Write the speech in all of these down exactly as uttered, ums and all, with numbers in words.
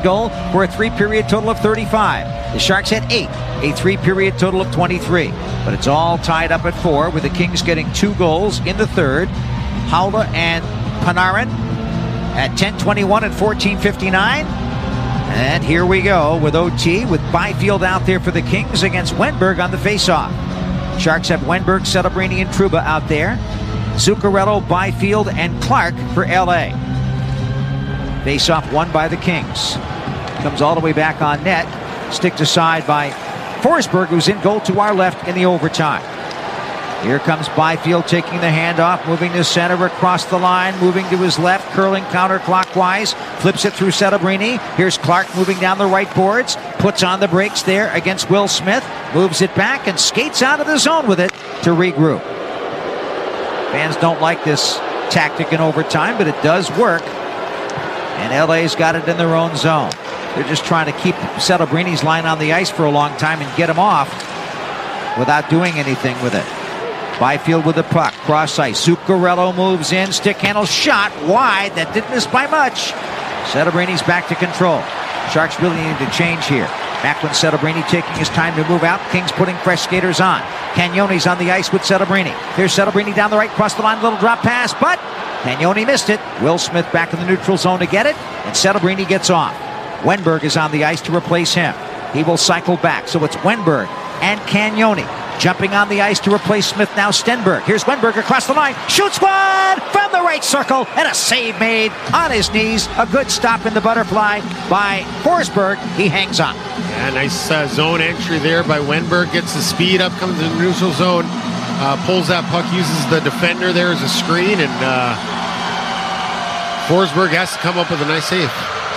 goal for a three-period total of thirty-five. The Sharks had eight, a three-period total of twenty-three. But it's all tied up at four, with the Kings getting two goals in the third. Haula and Panarin at ten twenty-one and fourteen fifty-nine. And here we go with O T, with Byfield out there for the Kings against Wenberg on the faceoff. Sharks have Wenberg, Celebrini, and Trouba out there. Zuccarello, Byfield, and Clark for L A. Faceoff won by the Kings. Comes all the way back on net. Sticked aside by Forsberg, who's in goal to our left in the overtime. Here comes Byfield taking the handoff, moving to center across the line, moving to his left, curling counterclockwise, flips it through Celebrini. Here's Clark moving down the right boards, puts on the brakes there against Will Smith, moves it back and skates out of the zone with it to regroup. Fans don't like this tactic in overtime, but it does work. And L A's got it in their own zone. They're just trying to keep Celebrini's line on the ice for a long time and get him off without doing anything with it. Byfield with the puck, cross ice. Zuccarello moves in, stick handle, shot wide. That didn't miss by much. Celebrini's back to control. Sharks really need to change here. Macklin Celebrini taking his time to move out. Kings putting fresh skaters on. Cagnone's on the ice with Celebrini. Here's Celebrini down the right, cross the line, little drop pass, but Cagnone missed it. Will Smith back in the neutral zone to get it, and Celebrini gets off. Wenberg is on the ice to replace him. He will cycle back, so it's Wenberg and Cagnone jumping on the ice to replace Smith. Now Stenberg. Here's Wenberg across the line. Shoots one from the right circle, and a save made on his knees. A good stop in the butterfly by Forsberg. He hangs on. Yeah, nice uh, zone entry there by Wenberg. Gets the speed up, comes to the neutral zone, uh, pulls that puck, uses the defender there as a screen, and uh, Forsberg has to come up with a nice save.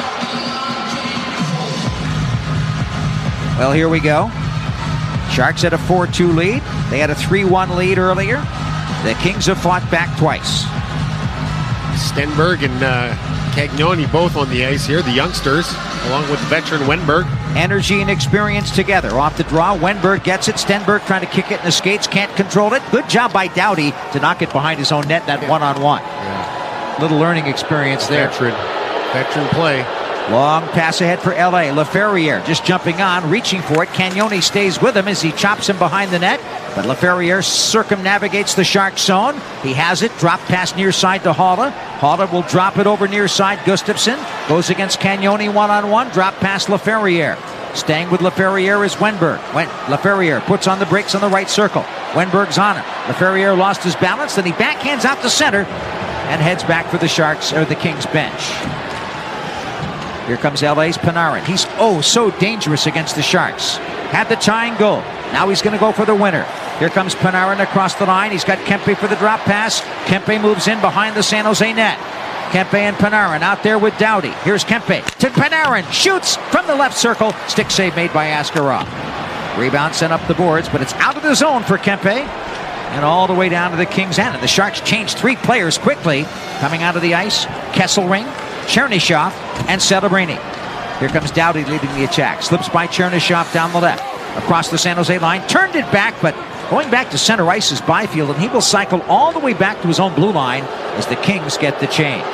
Well, here we go. Sharks had a four two lead. They had a three one lead earlier. The Kings have fought back twice. Stenberg and uh, Cagnone both on the ice here, the youngsters, along with veteran Wenberg. Energy and experience together. Off the draw, Wenberg gets it. Stenberg trying to kick it in the skates, can't control it. Good job by Doughty to knock it behind his own net, that yeah. one-on-one. Yeah. Little learning experience there. Veteran, veteran play. Long pass ahead for L A. Laferriere just jumping on, reaching for it. Cagnone stays with him as he chops him behind the net. But Laferriere circumnavigates the Shark zone. He has it. Drop pass near side to Haula. Haula will drop it over near side. Gustafsson goes against Cagnone one-on-one. Drop pass Laferriere. Staying with Laferriere is Wenberg. When Laferriere puts on the brakes on the right circle. Wenberg's on him. Laferriere lost his balance. Then he backhands out the center and heads back for the Sharks, or the Kings bench. Here comes L A's Panarin. He's oh so dangerous against the Sharks. Had the tying goal. Now he's going to go for the winner. Here comes Panarin across the line. He's got Kempe for the drop pass. Kempe moves in behind the San Jose net. Kempe and Panarin out there with Doughty. Here's Kempe to Panarin. Shoots from the left circle. Stick save made by Askarov. Rebound sent up the boards, but it's out of the zone for Kempe. And all the way down to the Kings' end. And the Sharks changed three players quickly. Coming out of the ice, Kesselring, Chernyshov, and Celebrini. Here comes Doughty leading the attack. Slips by Chernyshov down the left. Across the San Jose line. Turned it back, but going back to center ice is Byfield, and he will cycle all the way back to his own blue line as the Kings get the change.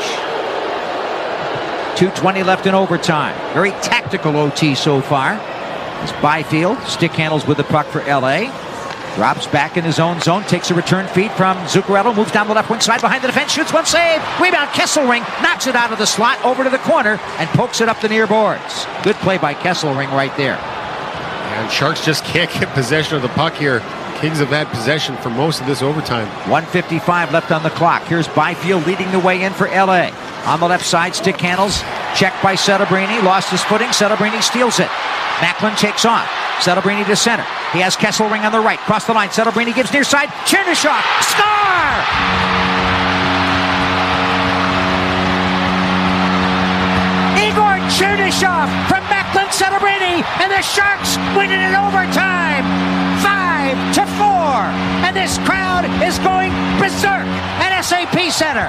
two twenty left in overtime. Very tactical O T so far. As Byfield stick handles with the puck for L A. Drops back in his own zone, takes a return feed from Zuccarello, moves down the left wing side behind the defense, shoots one, save, rebound, Kesselring knocks it out of the slot over to the corner and pokes it up the near boards. Good play by Kesselring right there. And Sharks just can't get possession of the puck here. Kings have had possession for most of this overtime. one fifty-five left on the clock. Here's Byfield leading the way in for L A. On the left side, stick handles, checked by Celebrini, lost his footing, Celebrini steals it. Macklin takes off. Celebrini to center. He has Kesselring on the right. Cross the line. Celebrini gives near side. Chernyshov. Score! Igor Chernyshov from Macklin Celebrini. And the Sharks win it in overtime. Five to four. And this crowd is going berserk at S A P Center.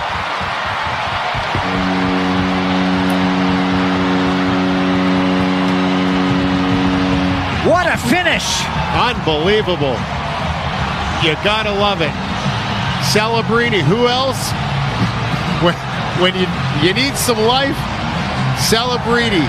What a finish! Unbelievable. You gotta love it. Celebrini, who else? When, when you, you need some life, Celebrini.